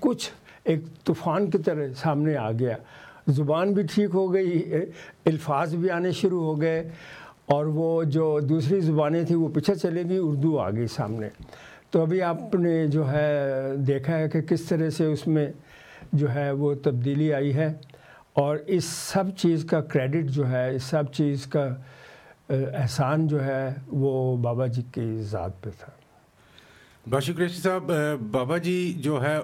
کچھ ایک طوفان کی طرح سامنے آ گیا. زبان بھی ٹھیک ہو گئی, الفاظ بھی آنے شروع ہو گئے, اور وہ جو دوسری زبانیں تھیں وہ پیچھے چلے گئی, اردو آ گئی سامنے. تو ابھی آپ نے جو ہے دیکھا ہے کہ کس طرح سے اس میں جو ہے وہ تبدیلی آئی ہے, اور اس سب چیز کا کریڈٹ جو ہے, اس سب چیز کا احسان جو ہے وہ بابا جی کی ذات پہ تھا. باشی قریشی صاحب, بابا جی جو ہے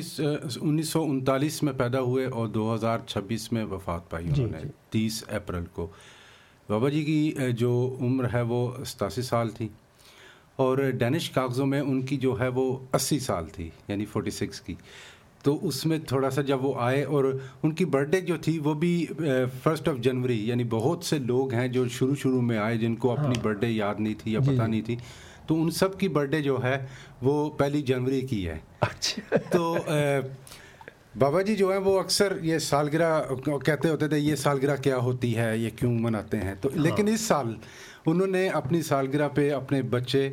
1939 میں پیدا ہوئے اور 2026 میں وفات پائی انہوں نے 30 اپریل کو. بابا جی کی جو عمر ہے وہ 87 سال تھی, اور ڈینش کاغذوں میں ان کی جو ہے وہ 80 سال تھی, یعنی 46 کی. تو اس میں تھوڑا سا جب وہ آئے, اور ان کی برتھ ڈے جو تھی وہ بھی 1 جنوری, یعنی بہت سے لوگ ہیں جو شروع میں آئے جن کو اپنی برتھ ڈے یاد نہیں تھی یا پتہ نہیں تھی, تو ان سب کی برتھ ڈے جو ہے وہ 1 جنوری کی ہے. تو بابا جی جو ہیں وہ اکثر یہ سالگرہ کہتے ہوتے تھے, یہ سالگرہ کیا ہوتی ہے, یہ کیوں مناتے ہیں. تو لیکن اس سال انہوں نے اپنی سالگرہ پہ اپنے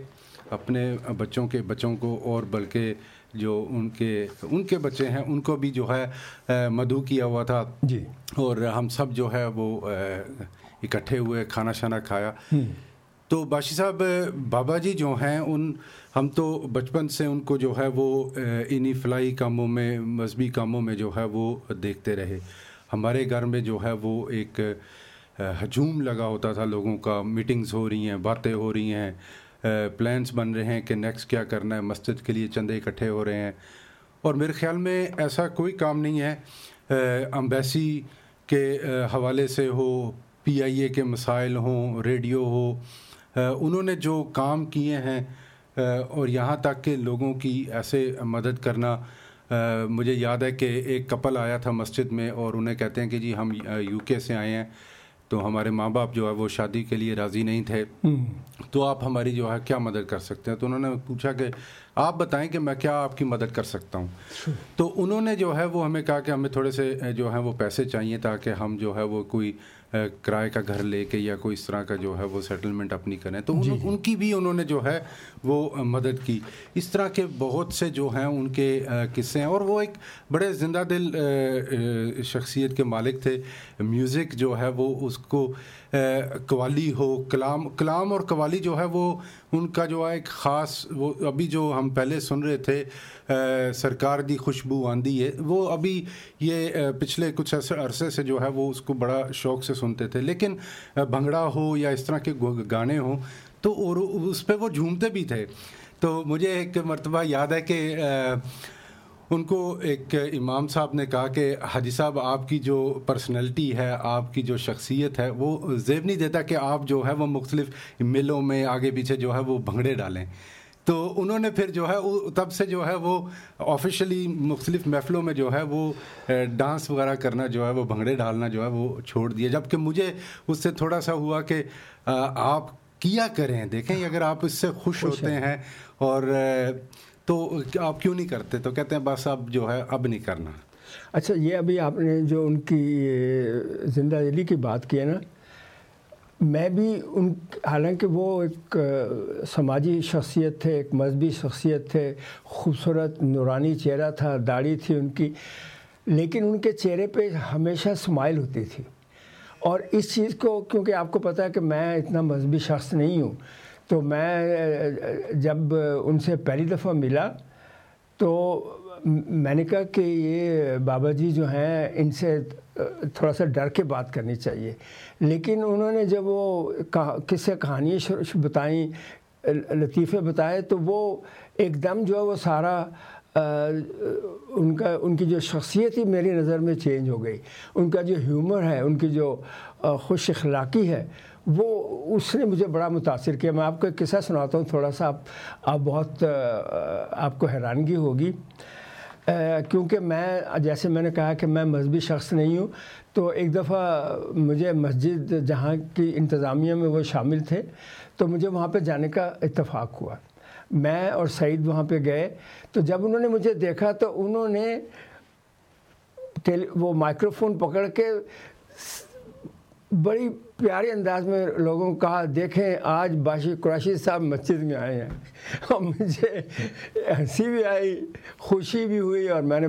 بچوں کے بچوں کو, اور بلکہ جو ان کے بچے ہیں ان کو بھی جو ہے مدعو کیا ہوا تھا, اور ہم سب جو ہے وہ اکٹھے ہوئے, کھانا شانا کھایا. تو باشی صاحب, بابا جی جو ہیں ہم تو بچپن سے ان کو جو ہے وہ انہی فلاحی کاموں میں, مذہبی کاموں میں جو ہے وہ دیکھتے رہے. ہمارے گھر میں جو ہے وہ ایک ہجوم لگا ہوتا تھا لوگوں کا, میٹنگز ہو رہی ہیں, باتیں ہو رہی ہیں, پلانس بن رہے ہیں کہ نیکسٹ کیا کرنا ہے, مسجد کے لیے چندے اکٹھے ہو رہے ہیں. اور میرے خیال میں ایسا کوئی کام نہیں ہے, امبیسی کے حوالے سے ہو, PIA کے مسائل ہوں, ریڈیو ہو, انہوں نے جو کام کیے ہیں, اور یہاں تک کہ لوگوں کی ایسے مدد کرنا. مجھے یاد ہے کہ ایک کپل آیا تھا مسجد میں, اور انہیں کہتے ہیں کہ جی ہم UK سے آئے ہیں, تو ہمارے ماں باپ جو ہے وہ شادی کے لیے راضی نہیں تھے, تو آپ ہماری جو ہے کیا مدد کر سکتے ہیں. تو انہوں نے پوچھا کہ آپ بتائیں کہ میں کیا آپ کی مدد کر سکتا ہوں. تو انہوں نے جو ہے وہ ہمیں کہا کہ ہمیں تھوڑے سے جو ہے وہ پیسے چاہیے, تاکہ ہم جو ہے وہ کوئی کرائے کا گھر لے کے یا کوئی اس طرح کا جو ہے وہ سیٹلمنٹ اپنی کریں. تو ان کی بھی انہوں نے جو ہے وہ مدد کی. اس طرح کے بہت سے جو ہیں ان کے قصے ہیں, اور وہ ایک بڑے زندہ دل شخصیت کے مالک تھے. میوزک جو ہے وہ اس کو قوالی ہو, کلام اور قوالی جو ہے وہ ان کا جو ہے ایک خاص, وہ ابھی جو ہم پہلے سن رہے تھے سرکار دی خوشبو آندی ہے, وہ ابھی یہ پچھلے کچھ عرصے سے جو ہے وہ اس کو بڑا شوق سے سنتے تھے. لیکن بھنگڑا ہو یا اس طرح کے گانے ہوں تو اور اس پہ وہ جھومتے بھی تھے. تو مجھے ایک مرتبہ یاد ہے کہ ان کو ایک امام صاحب نے کہا کہ حاجی صاحب آپ کی جو پرسنالٹی ہے, آپ کی جو شخصیت ہے, وہ زیب نہیں دیتا کہ آپ جو ہے وہ مختلف ملوں میں آگے پیچھے جو ہے وہ بھنگڑے ڈالیں. تو انہوں نے پھر جو ہے تب سے جو ہے وہ آفیشلی مختلف محفلوں میں جو ہے وہ ڈانس وغیرہ کرنا جو ہے وہ بھنگڑے ڈالنا جو ہے وہ چھوڑ دیا. جبکہ مجھے اس سے تھوڑا سا ہوا کہ آپ کیا کریں, دیکھیں اگر آپ اس سے خوش ہوتے ہیں اور تو آپ کیوں نہیں کرتے. تو کہتے ہیں بس اب جو ہے اب نہیں کرنا. اچھا, یہ ابھی آپ نے جو ان کی زندہ دلی کی بات کی ہے نا, میں بھی حالانکہ وہ ایک سماجی شخصیت تھے, ایک مذہبی شخصیت تھے, خوبصورت نورانی چہرہ تھا, داڑھی تھی ان کی, لیکن ان کے چہرے پہ ہمیشہ اسمائل ہوتی تھی. اور اس چیز کو, کیونکہ آپ کو پتہ ہے کہ میں اتنا مذہبی شخص نہیں ہوں, تو میں جب ان سے پہلی دفعہ ملا تو میں نے کہا کہ یہ بابا جی جو ہیں ان سے تھوڑا سا ڈر کے بات کرنی چاہیے. لیکن انہوں نے جب وہ قصے کہانیاں بتائیں, لطیفے بتائے, تو وہ ایک دم جو ہے وہ سارا ان کی جو شخصیت ہی میری نظر میں چینج ہو گئی. ان کا جو ہیومر ہے, ان کی جو خوش اخلاقی ہے, وہ اس نے مجھے بڑا متاثر کیا. میں آپ کو ایک قصہ سناتا ہوں تھوڑا سا, آپ بہت آپ کو حیرانگی ہوگی, کیونکہ میں جیسے میں نے کہا کہ میں مذہبی شخص نہیں ہوں. تو ایک دفعہ مجھے مسجد جہاں کی انتظامیہ میں وہ شامل تھے, تو مجھے وہاں پہ جانے کا اتفاق ہوا. میں اور سعید وہاں پہ گئے, تو جب انہوں نے مجھے دیکھا تو انہوں نے وہ مائکرو فون پکڑ کے بڑی پیارے انداز میں لوگوں کو کہا, دیکھیں آج باشی قریشی صاحب مسجد میں آئے ہیں. اور مجھے ہنسی بھی آئی, خوشی بھی ہوئی, اور میں نے